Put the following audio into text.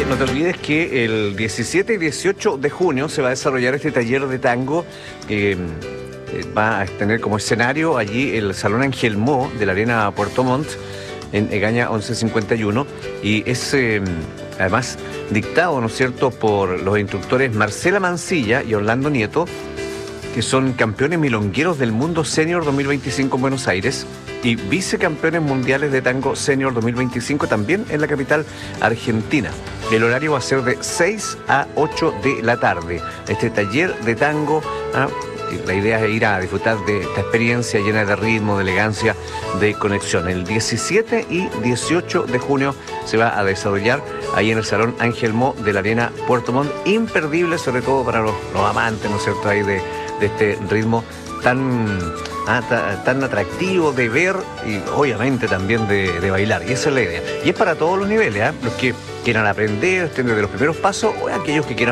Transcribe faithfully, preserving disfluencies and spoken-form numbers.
no te olvides que el diecisiete y dieciocho de junio se va a desarrollar este taller de tango. Eh, va a tener como escenario allí el Salón Ángel Mo de la Arena Puerto Montt en Egaña once cincuenta y uno, y es eh, además dictado, ¿no es cierto?, por los instructores Marcela Mancilla y Orlando Nieto, que son campeones milongueros del mundo senior dos mil veinticinco en Buenos Aires y vicecampeones mundiales de tango senior dos mil veinticinco también en la capital argentina. El horario va a ser de seis a ocho de la tarde. Este taller de tango, ¿ah? La idea es ir a disfrutar de esta experiencia llena de ritmo, de elegancia, de conexión. El diecisiete y dieciocho de junio se va a desarrollar ahí en el Salón Ángel Mo de la Arena Puerto Montt. Imperdible, sobre todo para los, los amantes, ¿no es cierto?, ahí de, de este ritmo tan, ah, ta, tan atractivo de ver y obviamente también de, de bailar. Y esa es la idea. Y es para todos los niveles, ¿eh? Los que quieran aprender, estén desde los primeros pasos, o aquellos que quieran